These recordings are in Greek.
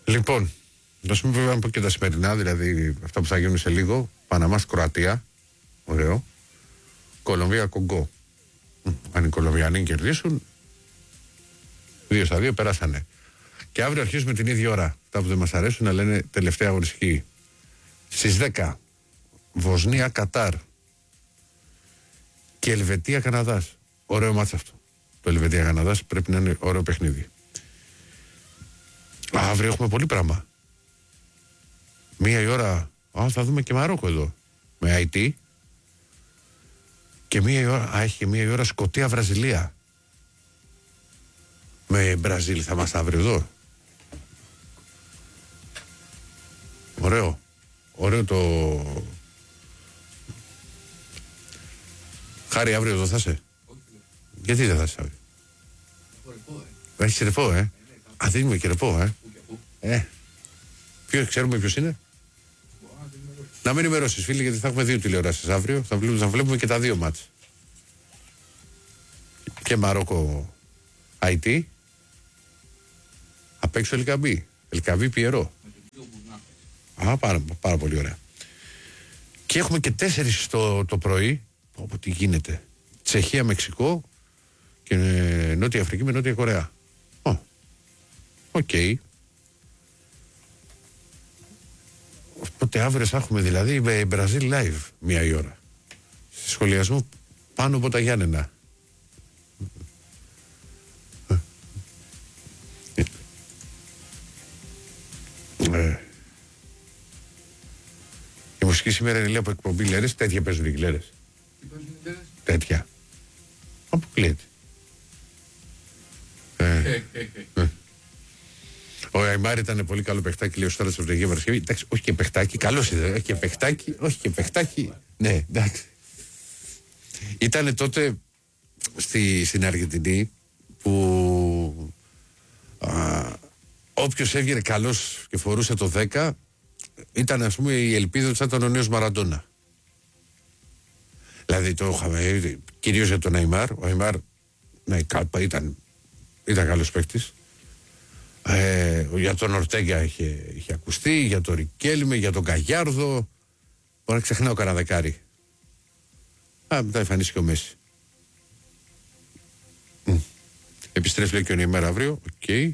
Λοιπόν, να σου πούμε και τα σημερινά, δηλαδή αυτά που θα γίνουν σε λίγο. Παναμάς Κροατία. Ωραίο. Κολομβία Κογκό. Αν οι Κολομβιανοί κερδίσουν, 2-2 περάσανε. Και αύριο αρχίζουμε την ίδια ώρα. Αυτά που δεν μας αρέσουν να λένε τελευταία αγωνιστική. Στις 10 Βοσνία Κατάρ και Ελβετία Καναδάς. Ωραίο μάτς αυτό. Το Ελβετία Καναδάς πρέπει να είναι ωραίο παιχνίδι. Αύριο έχουμε πολύ πράγμα. 1 η ώρα θα δούμε και Μαρόκο εδώ με IT. Και 1 η ώρα, έχει και 1 η ώρα Σκωτία Βραζιλία. Με Μπραζίλ θα είμαστε αύριο εδώ. Ωραίο. Ωραίο το... Χάρη, αύριο εδώ θα είσαι? Γιατί δεν θα είσαι αύριο? Έχεις ρεπό, Α, δίνουμε και ρεπό, Ξέρουμε ποιος είναι? Να μην ενημερώσεις, φίλοι, γιατί θα έχουμε 2 τηλεοράσεις αύριο. Θα βλέπουμε και τα 2 μάτς. Και Μαρόκο IT. Απ' έξω Ελκαμπή Πιερό. Πάρα πολύ ωραία. Και έχουμε και 4 το πρωί. Όπου τι γίνεται. Τσεχία, Μεξικό και Νότια Αφρική με Νότια Κορέα. Οκ. Οπότε αύριο θα έχουμε δηλαδή με Μπραζίλ live 1 η ώρα. Σχολιασμό πάνω από τα Γιάννενα. Η μουσική σήμερα είναι λέει από εκπομπή Λέρες. Τέτοια παίζουν οι Λέρες. Τι παίζουν οι Λέρες? Τέτοια. Αποκλείεται. Ο Αϊμάρ ήταν πολύ καλό παιχτάκι, λέει ο Στράτος από την Αγία Παρασκευή. Εντάξει, όχι και παιχτάκι, καλός ήταν. Και παιχτάκι, όχι και παιχτάκι. Ναι, εντάξει. Ήτανε τότε στην Αργεντινή που όποιος έβγαινε καλός και φορούσε το 10, ήταν ας πούμε η ελπίδα ότι θα ήταν ο νέος Μαραντόνα. Δηλαδή το είχαμε κυρίως για τον Αϊμάρ. Ο Αϊμάρ, ναι, ήταν καλός παίκτης. Για τον Ορτέγκα είχε ακουστεί, για τον Ρικέλμε, για τον Καγιάρδο. Μπορεί να ξεχνάω κανένα δεκάρι. Μετά εμφανίστηκε ο Μέση. Επιστρέφει λέει και ο Νεϊμάρ αύριο. Οκ.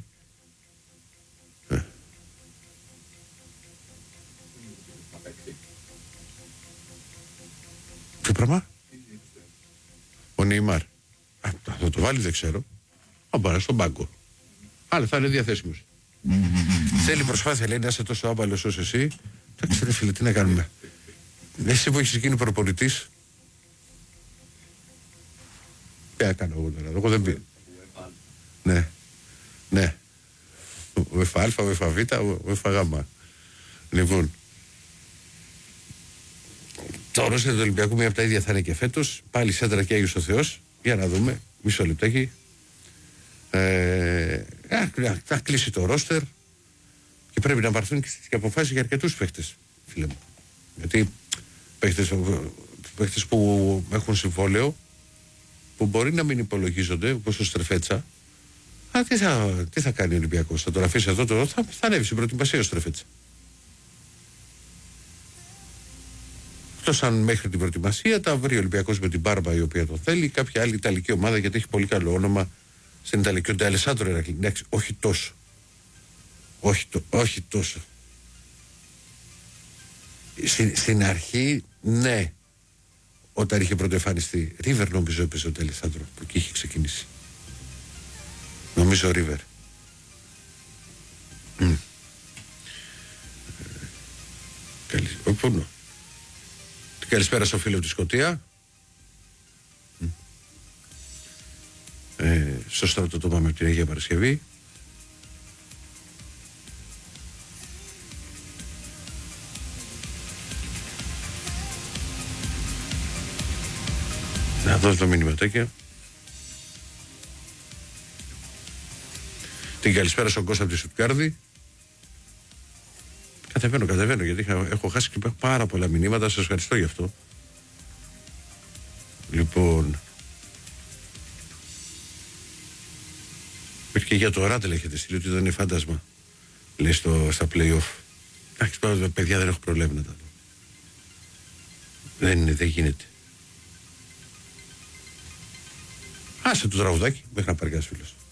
Τι πράγμα? Ο Νεϊμάρ. Θα το βάλει δεν ξέρω. Θα πάρει στον πάγκο. Αλλά θα είναι διαθέσιμος. Θέλει προσπάθεια, λέει, να είσαι τόσο άμπαλος όσο εσύ. Εντάξει ρε φίλε, τι να κάνουμε. Εσύ που έχεις γίνει προπονητής. Τι έκανα εγώ τώρα, εγώ δεν πει. Ναι. ΟΕΦΑ, ΟΕΦΑ Β, ΟΕΦΑ Γ. Λοιπόν. Το ρόστερ του Ολυμπιακού μία από τα ίδια θα είναι και φέτος. Πάλι σέντρα και Άγιος ο Θεός. Για να δούμε. Μισό λεπτάκι. Θα κλείσει το ρόστερ και πρέπει να πάρθουν και αποφάσεις για αρκετούς παίχτες, φίλε μου. Γιατί παίχτες που έχουν συμβόλαιο που μπορεί να μην υπολογίζονται, όπως ο Στρεφέτσα. Τι θα κάνει ο Ολυμπιακός? Θα τον αφήσει εδώ, θα ανέβει στην προετοιμασία ο Στρεφέτσα. Εκτός αν μέχρι την προετοιμασία τα βρει ο Ολυμπιακός με την Μπάρμπα η οποία το θέλει, κάποια άλλη ιταλική ομάδα, γιατί έχει πολύ καλό όνομα στην Ιταλική, ο Ντεαλεσάντρο Ερακλή. Εντάξει, όχι τόσο. Όχι τόσο. Στην αρχή, ναι. Όταν είχε πρωτοεμφανιστεί. Ρίβερ νομίζω έπαιζε ο Ντεαλεσάντρο, που εκεί είχε ξεκινήσει. Νομίζω Ρίβερ. Πού? Καλησπέρα στο φίλο από τη Σκωτία. Σωστά το είπαμε από την Αγία Παρασκευή. Να δώσω το μηνυματάκια. Την καλησπέρα στον Κώστα από τη Στουτγκάρδη. Κατεβαίνω γιατί έχω χάσει και πάρα πολλά μηνύματα. Σας ευχαριστώ γι' αυτό. Λοιπόν, και για το Ράτελ έχετε στείλει ότι δεν είναι φάντασμα. Λέει στα play-off. Εντάξει, τώρα παιδιά δεν έχω προλάβει να τα δω. Δεν γίνεται. Άσε το τραγουδάκι μέχρι να πάρει ένας φίλος.